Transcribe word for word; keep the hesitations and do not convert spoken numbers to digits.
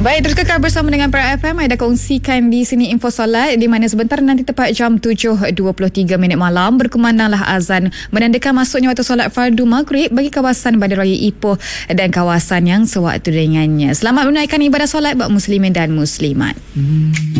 Baik, terus kekal bersama dengan Perak F M. Ada kongsikan di sini info solat, di mana sebentar nanti tepat jam tujuh dua puluh tiga minit malam berkumandanglah azan menandakan masuknya waktu solat fardu maghrib bagi kawasan Bandaraya Ipoh dan kawasan yang sewaktu dengannya. Selamat menunaikan ibadah solat buat muslimin dan muslimat. Hmm.